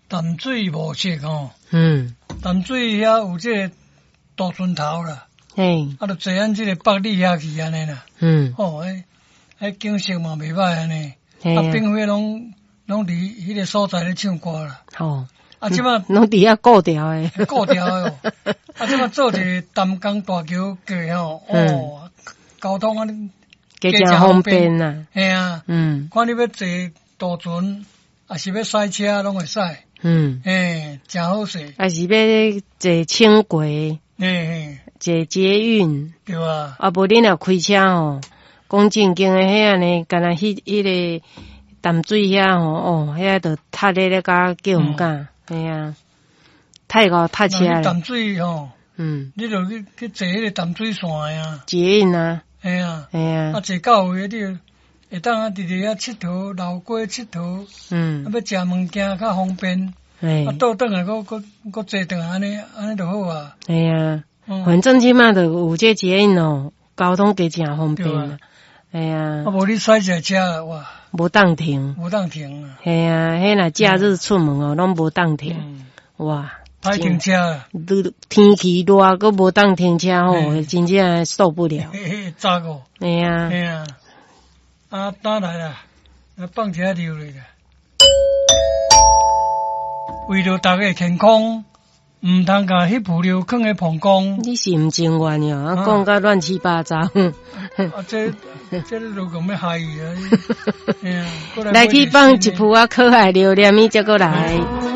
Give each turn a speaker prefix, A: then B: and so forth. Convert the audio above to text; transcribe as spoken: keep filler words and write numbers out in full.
A: 淡水无色吼，
B: 嗯，
A: 淡水遐有这个大船头啦，
B: 嘿，
A: 啊，就坐咱这个北里遐去安尼啦。
B: 嗯，
A: 哦，迄迄景色嘛袂歹安尼，
B: 嘿
A: 啊，兵会拢拢伫迄个所在咧唱歌啦。
B: 好，
A: 啊，即摆
B: 拢伫遐顾调诶，
A: 顾调诶哦。啊，即摆做一个淡江大桥过吼，哦，交通安尼
B: 加真方便呐。
A: 嘿啊，
B: 嗯，
A: 看你要坐大船，还是要驶车，拢会驶。
B: 嗯，
A: 嘿，真好势。
B: 还是要坐轻轨，
A: 嘿嘿，
B: 坐捷运，
A: 对啊。
B: 啊，无恁若开车吼，讲正经诶，迄安尼，干若迄迄个淡水遐吼，哦，遐着踢咧咧甲叫毋敢，嘿啊，太高踢车咧。
A: 淡水吼，
B: 嗯，
A: 你著去去坐迄个淡水线啊。
B: 捷运啊，
A: 嘿啊，
B: 嘿啊，
A: 啊，坐到位你会当啊，直直遐佚佗，老街佚佗，
B: 嗯，
A: 啊，要食物件较方便，
B: 嘿
A: 啊，倒转来搁搁搁坐转来安尼安尼就好啊。
B: 嘿啊，
A: 嗯，
B: 反正即马就有这捷运哦，交通加真方便啊，嘿啊，
A: 啊，无你驶一台车哇，
B: 无当停，
A: 无当停啊。
B: 嘿啊，迄若假日出门哦，拢无当停，
A: 嗯，
B: 哇，
A: 歹停车啊，
B: 天气热，搁无当停车吼，真正受不了。
A: 嘿嘿，早个。
B: 嘿啊，
A: 嘿啊，啊，打来啦，来放一下流来啦。为了大家健康，唔通甲迄浮流放喺膀胱。
B: 你是毋情愿哟？啊，讲甲乱七八糟。
A: 啊，这这你都讲要害伊啊！哎呀，
B: 来去放一铺啊可爱榴莲米，再过来。